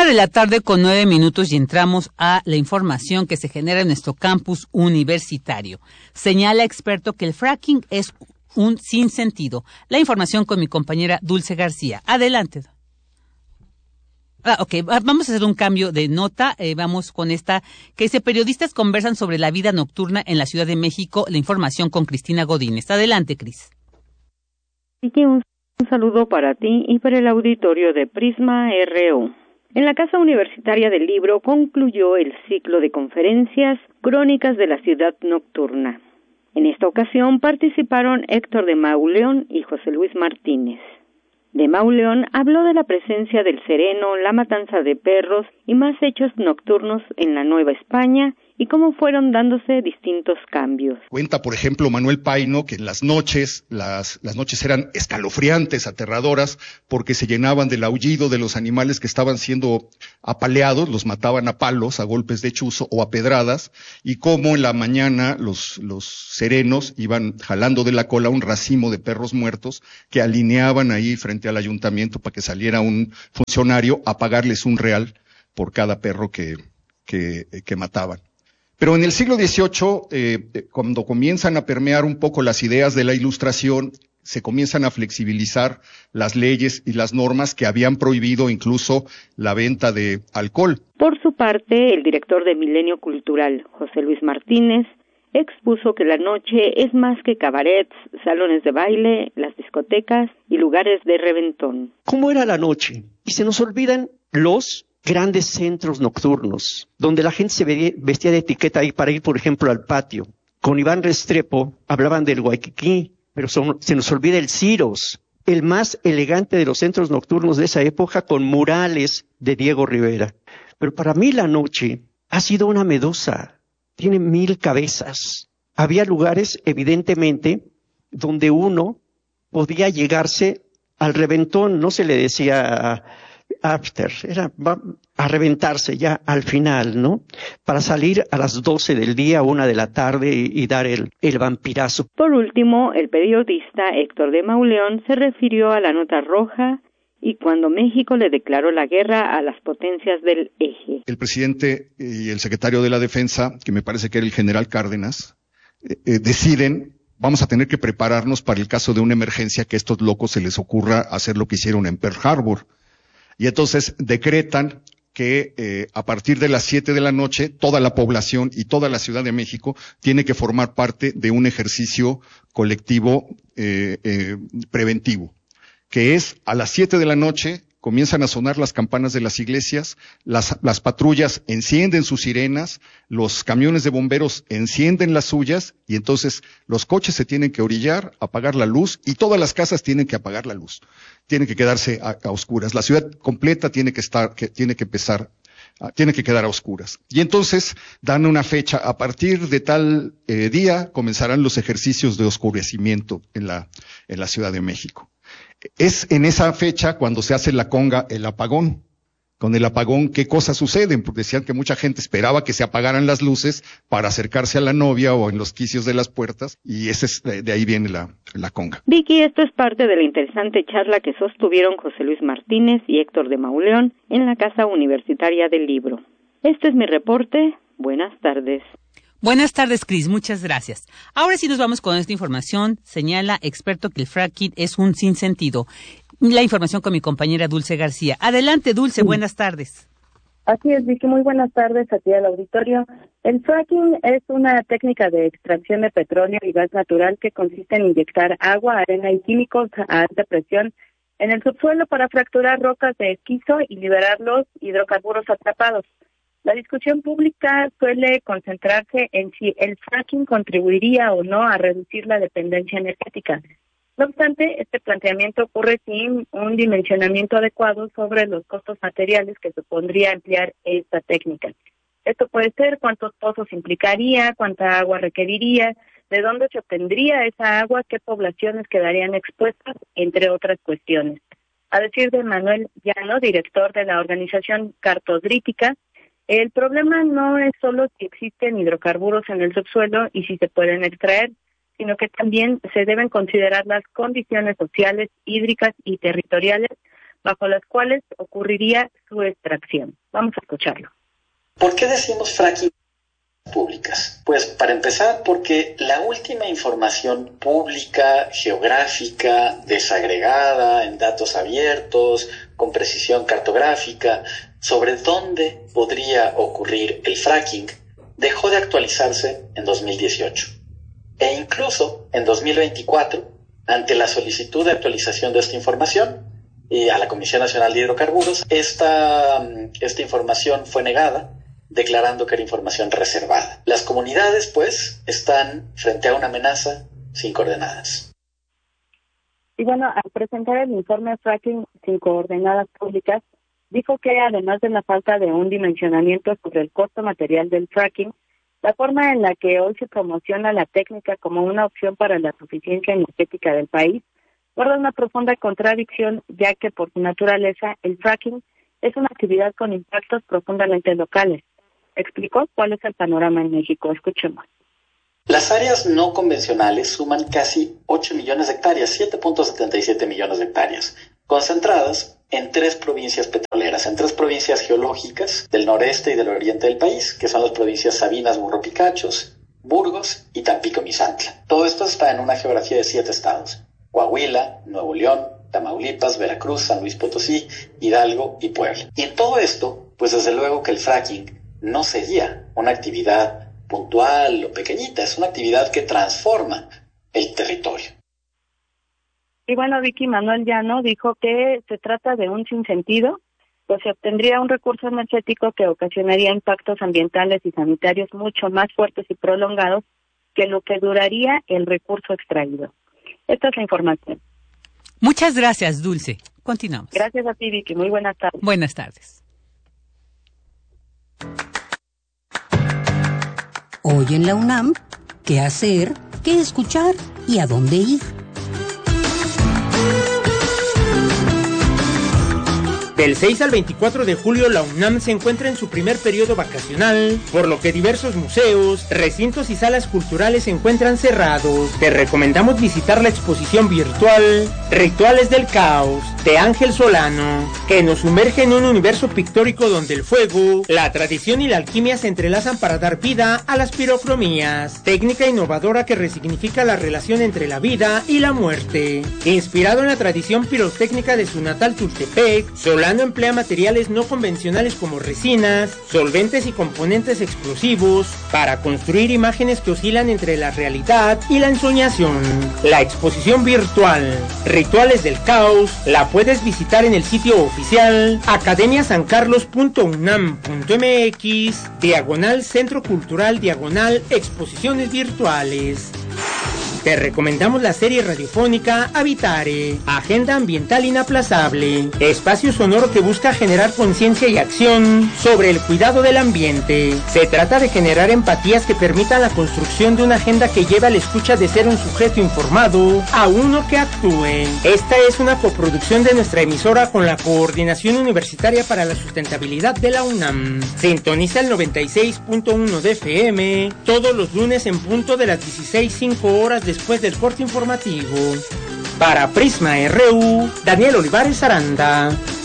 1:09 y entramos a la información que se genera en nuestro campus universitario. Señala experto que el fracking es un sinsentido. La información con mi compañera Dulce García. Adelante. Vamos a hacer un cambio de nota. Vamos con esta que dice: periodistas conversan sobre la vida nocturna en la Ciudad de México. La información con Cristina Godínez. Adelante, Cris. Un saludo para ti y para el auditorio de Prisma RU. En la Casa Universitaria del Libro concluyó el ciclo de conferencias Crónicas de la Ciudad Nocturna. En esta ocasión participaron Héctor de Mauleón y José Luis Martínez. De Mauleón habló de la presencia del sereno, la matanza de perros y más hechos nocturnos en la Nueva España y cómo fueron dándose distintos cambios. Cuenta, por ejemplo, Manuel Paino, que en las noches eran escalofriantes, aterradoras, porque se llenaban del aullido de los animales que estaban siendo apaleados, los mataban a palos, a golpes de chuzo o a pedradas, y cómo en la mañana los serenos iban jalando de la cola un racimo de perros muertos que alineaban ahí frente al ayuntamiento para que saliera un funcionario a pagarles $1 por cada perro que mataban. Pero en el siglo XVIII, cuando comienzan a permear un poco las ideas de la Ilustración, se comienzan a flexibilizar las leyes y las normas que habían prohibido incluso la venta de alcohol. Por su parte, el director de Milenio Cultural, José Luis Martínez, expuso que la noche es más que cabarets, salones de baile, las discotecas y lugares de reventón. ¿Cómo era la noche? Y se nos olvidan los grandes centros nocturnos, donde la gente se vestía de etiqueta ahí para ir, por ejemplo, al patio. Con Iván Restrepo hablaban del Waikiki, pero se nos olvida el Ciros, el más elegante de los centros nocturnos de esa época, con murales de Diego Rivera. Pero para mí la noche ha sido una medusa, tiene 1000 cabezas. Había lugares, evidentemente, donde uno podía llegarse al reventón, no se le decía after, era a reventarse ya al final, ¿no? Para salir a las 12 del día, 1 de la tarde y dar el vampirazo. Por último, el periodista Héctor de Mauleón se refirió a la nota roja y cuando México le declaró la guerra a las potencias del eje. El presidente y el secretario de la Defensa, que me parece que era el general Cárdenas, deciden: vamos a tener que prepararnos para el caso de una emergencia, que a estos locos se les ocurra hacer lo que hicieron en Pearl Harbor. Y entonces decretan que a partir de las 7 de la noche toda la población y toda la Ciudad de México tiene que formar parte de un ejercicio colectivo preventivo, que es a las 7 de la noche comienzan a sonar las campanas de las iglesias, las patrullas encienden sus sirenas, los camiones de bomberos encienden las suyas, y entonces los coches se tienen que orillar, apagar la luz, y todas las casas tienen que apagar la luz. Tienen que quedarse a oscuras. La ciudad completa tiene que quedar a oscuras. Y entonces dan una fecha: a partir de tal día comenzarán los ejercicios de oscurecimiento en la Ciudad de México. Es en esa fecha cuando se hace la conga, el apagón. Con el apagón, ¿qué cosas suceden? Porque decían que mucha gente esperaba que se apagaran las luces para acercarse a la novia o en los quicios de las puertas, y de ahí viene la conga. Vicky, esto es parte de la interesante charla que sostuvieron José Luis Martínez y Héctor de Mauleón en la Casa Universitaria del Libro. Este es mi reporte. Buenas tardes. Buenas tardes, Cris. Muchas gracias. Ahora sí nos vamos con esta información. Señala experto que el fracking es un sinsentido. La información con mi compañera Dulce García. Adelante, Dulce. Buenas tardes. Así es, Vicky. Muy buenas tardes a ti al auditorio. El fracking es una técnica de extracción de petróleo y gas natural que consiste en inyectar agua, arena y químicos a alta presión en el subsuelo para fracturar rocas de esquisto y liberar los hidrocarburos atrapados. La discusión pública suele concentrarse en si el fracking contribuiría o no a reducir la dependencia energética. No obstante, este planteamiento ocurre sin un dimensionamiento adecuado sobre los costos materiales que supondría emplear esta técnica. Esto puede ser cuántos pozos implicaría, cuánta agua requeriría, de dónde se obtendría esa agua, qué poblaciones quedarían expuestas, entre otras cuestiones. A decir de Manuel Llano, director de la organización Cartodrítica, el problema no es solo si existen hidrocarburos en el subsuelo y si se pueden extraer, sino que también se deben considerar las condiciones sociales, hídricas y territoriales bajo las cuales ocurriría su extracción. Vamos a escucharlo. ¿Por qué decimos fracking públicas? Pues para empezar, porque la última información pública, geográfica, desagregada, en datos abiertos, con precisión cartográfica, sobre dónde podría ocurrir el fracking, dejó de actualizarse en 2018. E incluso en 2024, ante la solicitud de actualización de esta información y a la Comisión Nacional de Hidrocarburos, esta información fue negada, declarando que era información reservada. Las comunidades, pues, están frente a una amenaza sin coordenadas. Y bueno, al presentar el informe Fracking sin coordenadas públicas, dijo que además de la falta de un dimensionamiento sobre el costo material del fracking, la forma en la que hoy se promociona la técnica como una opción para la suficiencia energética del país guarda una profunda contradicción, ya que por su naturaleza el fracking es una actividad con impactos profundamente locales. Explicó cuál es el panorama en México. Escuchemos. Las áreas no convencionales suman casi 8 millones de hectáreas, 7.77 millones de hectáreas, concentradas en 3 provincias petroleras, en 3 provincias geológicas del noreste y del oriente del país, que son las provincias Sabinas, Burro Picachos, Burgos y Tampico-Misantla. Todo esto está en una geografía de 7 estados: Coahuila, Nuevo León, Tamaulipas, Veracruz, San Luis Potosí, Hidalgo y Puebla. Y en todo esto, pues desde luego que el fracking no sería una actividad puntual o pequeñita, es una actividad que transforma el territorio. Y bueno, Vicky Manuel Llano dijo que se trata de un sinsentido, pues se obtendría un recurso energético que ocasionaría impactos ambientales y sanitarios mucho más fuertes y prolongados que lo que duraría el recurso extraído. Esta es la información. Muchas gracias, Dulce. Continuamos. Gracias a ti, Vicky. Muy buenas tardes. Buenas tardes. Hoy en la UNAM, ¿qué hacer, qué escuchar y a dónde ir? Del 6 al 24 de julio, la UNAM se encuentra en su primer periodo vacacional, por lo que diversos museos, recintos y salas culturales se encuentran cerrados. Te recomendamos visitar la exposición virtual Rituales del Caos, de Ángel Solano, que nos sumerge en un universo pictórico donde el fuego, la tradición y la alquimia se entrelazan para dar vida a las pirocromías, técnica innovadora que resignifica la relación entre la vida y la muerte. Inspirado en la tradición pirotécnica de su natal Tultepec, Solano emplea materiales no convencionales como resinas, solventes y componentes explosivos para construir imágenes que oscilan entre la realidad y la ensoñación. La exposición virtual Rituales del Caos la puedes visitar en el sitio oficial academiasancarlos.unam.mx/Centro Cultural /Exposiciones Virtuales. Te recomendamos la serie radiofónica Habitare, Agenda Ambiental Inaplazable, espacio sonoro que busca generar conciencia y acción sobre el cuidado del ambiente. Se trata de generar empatías que permitan la construcción de una agenda que lleve a la escucha de ser un sujeto informado a uno que actúe. Esta es una coproducción de nuestra emisora con la Coordinación Universitaria para la Sustentabilidad de la UNAM. Sintoniza el 96.1 de FM todos los lunes en punto de las 16:05 después del corte informativo. Para Prisma RU, Daniel Olivares Aranda.